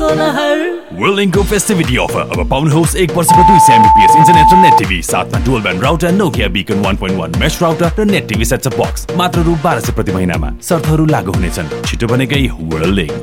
को लहर। वर्ल्डिङको फेस्टिभिटी अफर अब पाउनुहोस् 1 वर्षको 200 Mbps इन्टरनेट र नेट टिभी साथमा dual band router Nokia बिकन 1.1 mesh router र net TV set top box मात्र रु 1200 प्रति महिनामा। शर्तहरू लागू हुनेछन्। छिटो बनेकै वर्ल्डिङ।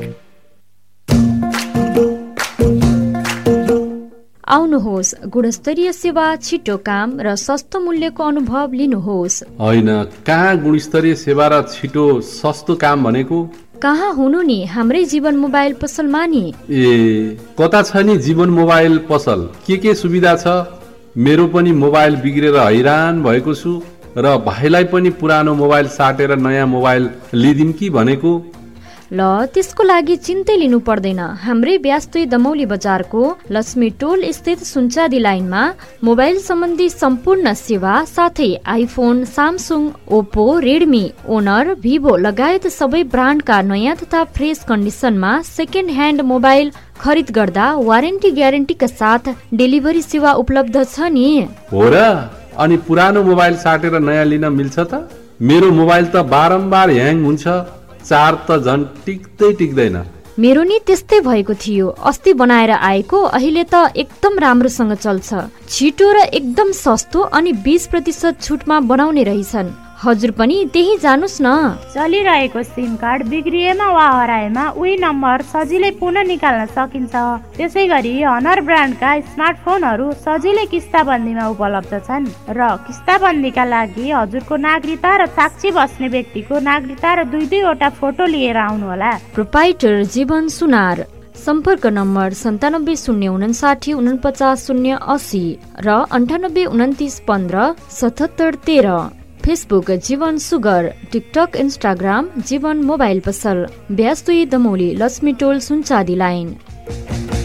आउनुहोस्, गुणस्तरीय सेवा, छिटो काम र सस्तो मूल्यको अनुभव लिनुहोस्। होइन, कहाँ गुणस्तरीय सेवा र छिटो सस्तो काम भनेको? कहाँ हुनु नि, हाम्रै जीवन मोबाइल पसलमा नि। ए, कता छ नि जीवन मोबाइल पसल? के सुविधा छ? मेरो पनि मोबाइल बिग्रेर हैरान भएको छु र भाइलाई पनि पुरानो मोबाइल साटेर नयाँ मोबाइल लिदिम कि भनेको। ल, त्यसको लागि चिन्तै लिनु पर्दैन। हाम्रै ब्यास्तै दमौली बजारको लक्ष्मी टोल स्थित सुनचादी लाइनमा मोबाइल सम्बन्धी सम्पूर्ण सेवा साथै iPhone, Samsung, Oppo, Redmi, owner, Vivo लगायत सबै ब्रान्डका नयाँ तथा फ्रेस कन्डिसनमा सेकेन्ड ह्यान्ड मोबाइल खरिद गर्दा वारेन्टी ग्यारेन्टीका साथ डेलिभरी सेवा उपलब्ध छ नि। हो र? अनि पुरानो मोबाइल साटेर नयाँ लिन मिल्छ त? मेरो मोबाइल त बारम्बार ह्याङ हुन्छ, चार्ज त झन् टिक्दैन। मेरो नि त्यस्तै भएको थियो। अस्ति बनाएर आएको, अहिले त एकदम राम्रोसँग चल्छ। छिटो र एकदम सस्तो अनि 20% छुटमा बनाउने रहेछन्। हजुर पनि त्यही जानुस् न। चलिरहेको सिम कार्ड बिग्रिएमा वा हराएमा उही नम्बर सजिलै पुनः निकाल्न सकिन्छ। त्यसै गरी अनर ब्रान्डका स्मार्टफोनहरू सजिलै किस्ताबन्दीमा उपलब्ध छन् र किस्ताबन्दीका लागि हजुरको नागरिकता र साक्षी बस्ने व्यक्तिको नागरिकता र दुई-दुईवटा फोटो लिएर आउनुहोला। प्रोपाइटर जीवन सुनार। सम्पर्क नम्बर 97 059 49 080 र 98 29 15 77 13। फेसबुक जीवन सुगर, टिकटक, इन्स्टाग्राम जीवन मोबाइल पसल, ब्यास्तुई दमौली, लक्ष्मी टोल, सुनचादी लाइन।